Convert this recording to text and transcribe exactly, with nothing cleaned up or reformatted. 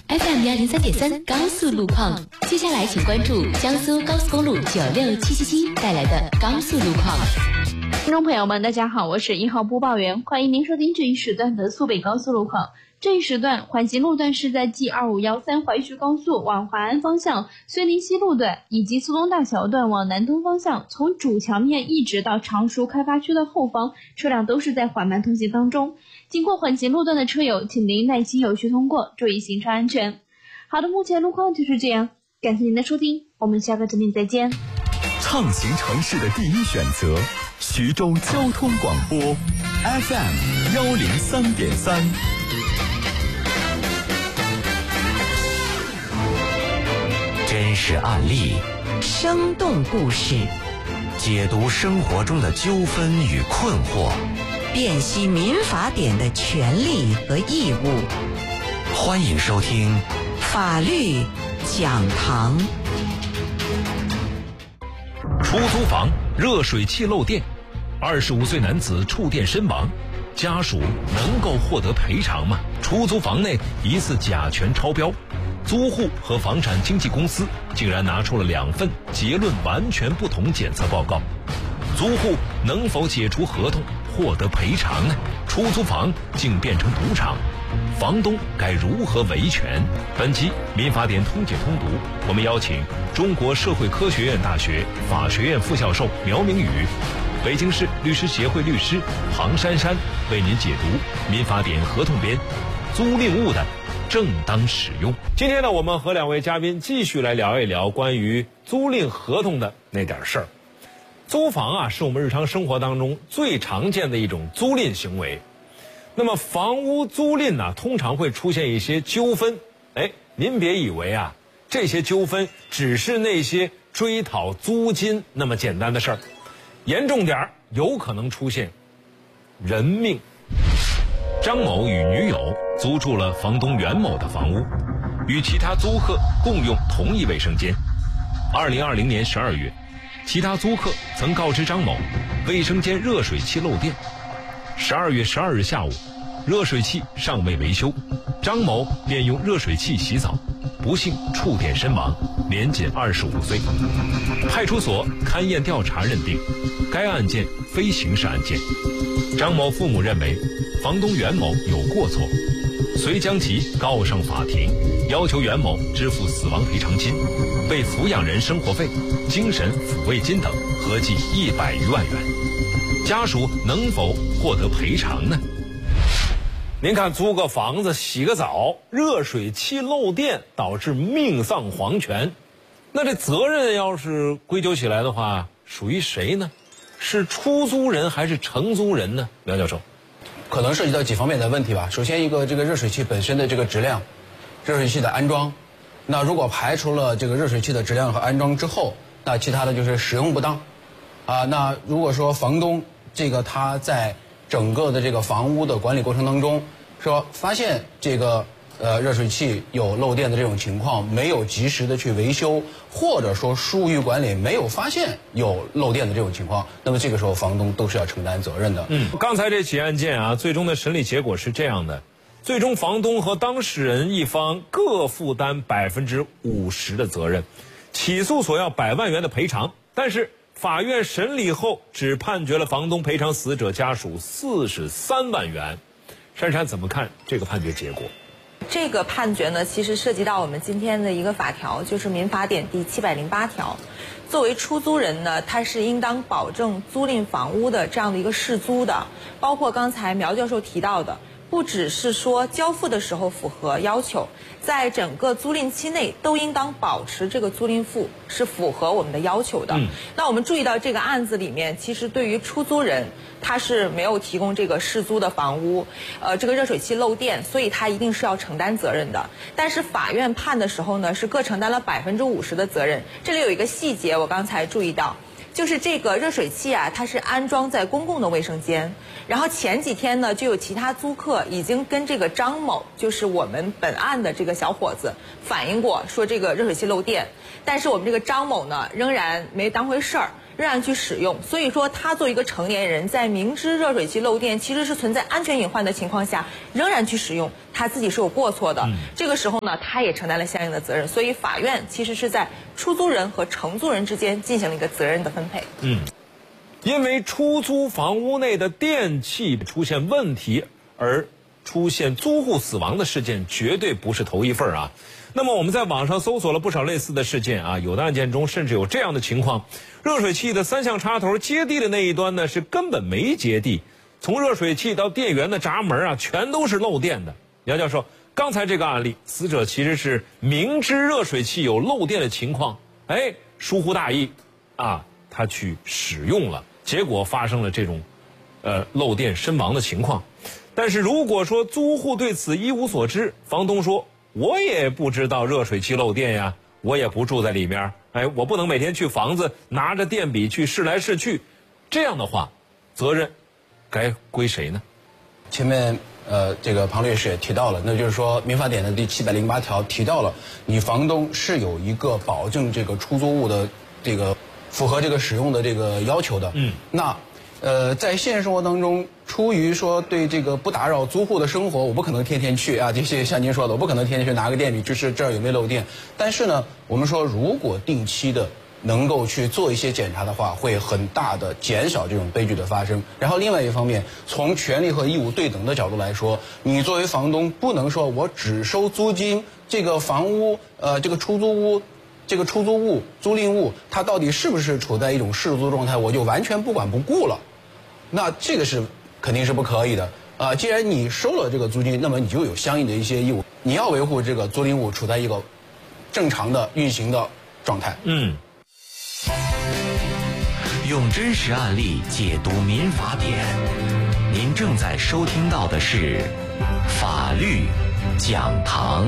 F M 幺零三点三高速路况。接下来请关注江苏高速公路九六七七七带来的高速路况。 听众朋友们，大家好，我是一号播报员，欢迎您收听这一时段的苏北高速路况。这一时段缓行路段是在 G 二五一三淮徐高速往淮安方向绥宁西路段以及苏东大桥段往南东方向，从主桥面一直到常熟开发区的后方，车辆都是在缓慢通行当中。经过缓行路段的车友，请您耐心有序通过，注意行车安全。好的，目前路况就是这样，感谢您的收听，我们下个节目再见。 畅行城市的第一选择，徐州交通广播 F M 幺零三点三。 真实案例， 生动故事， 解读生活中的纠纷与困惑， 辨析民法典的权利和义务。 欢迎收听法律讲堂。 出租房热水器漏电，二十五岁男子触电身亡，家属能够获得赔偿吗？出租房内疑似甲醛超标，租户和房产经纪公司竟然拿出了两份结论完全不同检测报告，租户能否解除合同获得赔偿呢？出租房竟变成赌场，房东该如何维权？本期民法典通解通读，我们邀请中国社会科学院大学法学院副教授苗明宇，北京市律师协会律师杭珊珊为您解读民法典合同编租赁物的正当使用。今天呢，我们和两位嘉宾继续来聊一聊关于租赁合同的那点事儿。租房啊，是我们日常生活当中最常见的一种租赁行为。那么房屋租赁呢，通常会出现一些纠纷。哎，您别以为啊，这些纠纷只是那些追讨租金那么简单的事儿，严重点儿，有可能出现人命。张某与女友租住了房东袁某的房屋，与其他租客共用同一卫生间。二零二零年十二月，其他租客曾告知张某卫生间热水器漏电。十二月十二日下午，热水器尚未维修，张某便用热水器洗澡，不幸触电身亡，年仅二十五岁。派出所勘验调查认定，该案件非刑事案件。张某父母认为房东袁某有过错，遂将其告上法庭，要求袁某支付死亡赔偿金、被抚养人生活费、精神抚慰金等，合计一百余万元。家属能否获得赔偿呢？您看，租个房子洗个澡，热水器漏电导致命丧黄泉，那这责任要是归咎起来的话，属于谁呢？是出租人还是承租人呢？苗教授， 可能涉及到几方面的问题吧。首先，一个这个热水器本身的这个质量，热水器的安装，那如果排除了这个热水器的质量和安装之后，那其他的就是使用不当啊。那如果说房东这个他在整个的这个房屋的管理过程当中，说发现这个呃热水器有漏电的这种情况，没有及时的去维修，或者说疏于管理，没有发现有漏电的这种情况，那么这个时候房东都是要承担责任的。 嗯，刚才这起案件啊，最终的审理结果是这样的：最终房东和当事人一方各负担百分之五十的责任，起诉索要百万元的赔偿，但是法院审理后只判决了房东赔偿死者家属四十三万元。珊珊怎么看这个判决结果？ 这个判决呢，其实涉及到我们今天的一个法条，就是民法典第七百零八条。作为出租人呢，他是应当保证租赁房屋的这样的一个适租的，包括刚才苗教授提到的，不只是说交付的时候符合要求，在整个租赁期内都应当保持这个租赁付是符合我们的要求的。嗯、那我们注意到这个案子里面，其实对于出租人他是没有提供这个适租的房屋，呃，这个热水器漏电，所以他一定是要承担责任的。但是法院判的时候呢，是各承担了百分之五十的责任。这里有一个细节，我刚才注意到。就是这个热水器啊，它是安装在公共的卫生间。然后前几天呢，就有其他租客已经跟这个张某，就是我们本案的这个小伙子反映过，说这个热水器漏电。但是我们这个张某呢，仍然没当回事儿， 仍然去使用。所以说，他作为一个成年人，在明知热水器漏电其实是存在安全隐患的情况下，仍然去使用，他自己是有过错的。嗯、这个时候呢，他也承担了相应的责任。所以，法院其实是在出租人和承租人之间进行了一个责任的分配。 嗯，因为出租房屋内的电器出现问题而出现租户死亡的事件，绝对不是头一份啊。那么我们在网上搜索了不少类似的事件啊，有的案件中甚至有这样的情况：热水器的三项插头接地的那一端呢是根本没接地，从热水器到电源的闸门啊全都是漏电的。杨教授，刚才这个案例，死者其实是明知热水器有漏电的情况，哎，疏忽大意啊，他去使用了，结果发生了这种呃漏电身亡的情况。但是如果说租户对此一无所知，房东说我也不知道热水器漏电呀，我也不住在里面，哎，我不能每天去房子拿着电笔去试来试去，这样的话，责任该归谁呢？ 前面呃，这个庞律师也提到了，那就是说民法典的第七百零八条提到了，你房东是有一个保证这个出租物的这个符合这个使用的这个要求的。嗯，那呃，在现实生活当中，出于说对这个不打扰租户的生活，我不可能天天去啊，这些像您说的，我不可能天天去拿个电笔去试这儿有没有漏电。但是呢，我们说如果定期的能够去做一些检查的话，会很大的减少这种悲剧的发生。然后另外一方面，从权利和义务对等的角度来说，你作为房东不能说我只收租金，这个房屋呃这个出租屋。这个出租物、租赁物，它到底是不是处在一种适租状态，我就完全不管不顾了，那这个是肯定是不可以的啊、呃！既然你收了这个租金，那么你就有相应的一些义务，你要维护这个租赁物处在一个正常的运行的状态。 嗯， 用真实案例解读民法典，您正在收听到的是法律讲堂。